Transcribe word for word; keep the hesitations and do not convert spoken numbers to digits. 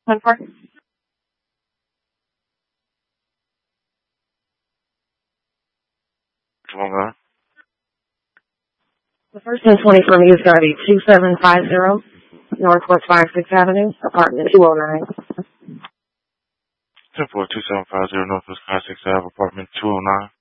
One four. Come on, The first and twenty for me is going to be two seven five zero Northwest five sixth Avenue, apartment two oh nine. ten four two seven five zero Northwest five sixth Avenue, apartment two oh nine.